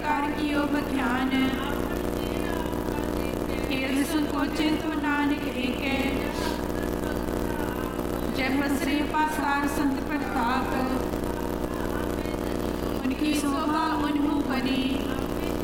प्रकार कियो बख्यान, खेल संकोचे तो नानक एके, जय पसरे पासार संत प्रताप,